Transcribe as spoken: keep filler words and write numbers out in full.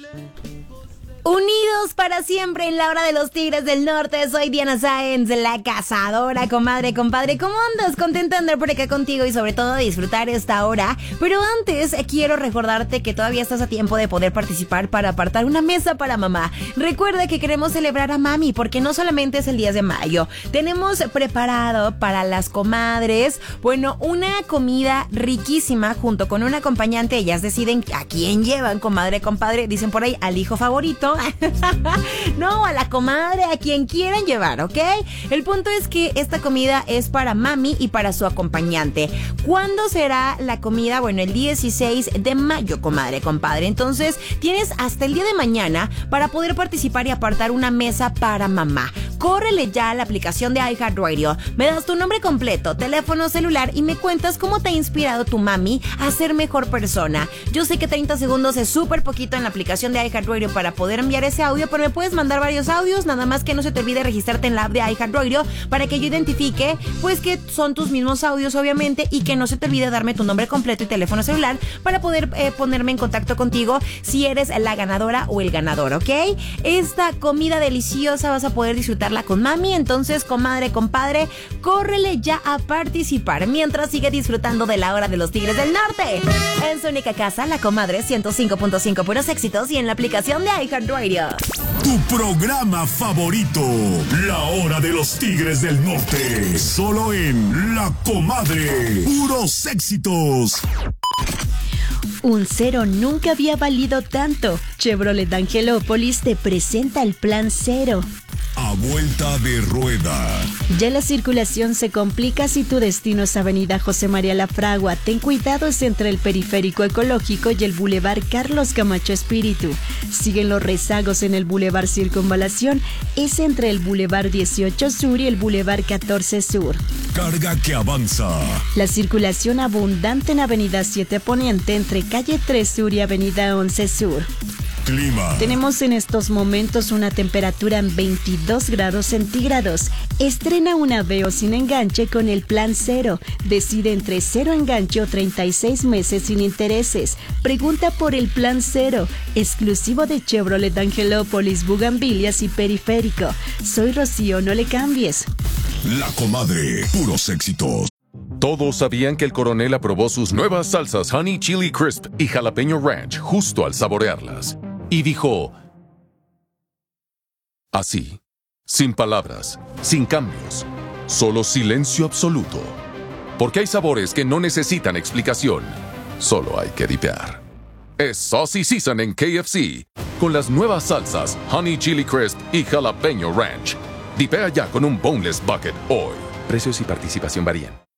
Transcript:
Unidos para siempre en la hora de los Tigres del Norte. Soy Diana Sáenz, la cazadora, comadre, compadre. ¿Cómo andas? Contenta de andar por acá contigo y sobre todo de disfrutar esta hora. Pero antes quiero recordarte que todavía estás a tiempo de poder participar para apartar una mesa para mamá. Recuerda que queremos celebrar a mami porque no solamente es el diez de mayo. Tenemos preparado para las comadres, bueno, una comida riquísima junto con un acompañante. Ellas deciden a quién llevan, comadre, compadre. Dicen por ahí al hijo favorito. No, a la comadre, a quien quieran llevar, ¿ok? El punto es que esta comida es para mami y para su acompañante. ¿Cuándo será la comida? Bueno, el dieciséis de mayo, comadre, compadre. Entonces, tienes hasta el día de mañana para poder participar y apartar una mesa para mamá. Córrele ya a la aplicación de iHeartRadio. Me das tu nombre completo, teléfono celular y me cuentas cómo te ha inspirado tu mami a ser mejor persona. Yo sé que treinta segundos es súper poquito en la aplicación de iHeartRadio para poder enviar ese audio, pero me puedes mandar varios audios, nada más que no se te olvide registrarte en la app de iHeartRadio para que yo identifique, pues, que son tus mismos audios, obviamente, y que no se te olvide darme tu nombre completo y teléfono celular para poder eh, ponerme en contacto contigo si eres la ganadora o el ganador, ¿ok? Esta comida deliciosa vas a poder disfrutarla con mami, entonces, comadre, compadre, córrele ya a participar mientras sigue disfrutando de la hora de los Tigres del Norte. En su única casa, La Comadre ciento cinco punto cinco, puros éxitos, y en la aplicación de iHeartRadio. Tu programa favorito, La Hora de los Tigres del Norte, solo en La Comadre, puros éxitos. Un cero nunca había valido tanto. Chevrolet Angelópolis te presenta el Plan Cero. A vuelta de rueda. Ya la circulación se complica si tu destino es Avenida José María Lafragua. Ten cuidado, es entre el Periférico Ecológico y el Boulevard Carlos Camacho Espíritu. Siguen los rezagos en el Boulevard Circunvalación. Es entre el Boulevard dieciocho Sur y el Boulevard catorce Sur. Carga que avanza. La circulación abundante en Avenida siete Poniente entre Calle tres Sur y Avenida once Sur. Clima. Tenemos en estos momentos una temperatura en veintidós grados centígrados. Estrena una Veo sin enganche con el Plan Cero. Decide entre cero enganche o treinta y seis meses sin intereses. Pregunta por el Plan Cero, exclusivo de Chevrolet Angelópolis, Bugambilias y Periférico. Soy Rocío, no le cambies. La Comadre, puros éxitos. Todos sabían que el coronel aprobó sus nuevas salsas Honey Chili Crisp y Jalapeño Ranch justo al saborearlas. Y dijo, así, sin palabras, sin cambios, solo silencio absoluto. Porque hay sabores que no necesitan explicación, solo hay que dipear. Es Saucy Season en K F C, con las nuevas salsas Honey Chili Crisp y Jalapeño Ranch. Dipea ya con un Boneless Bucket hoy. Precios y participación varían.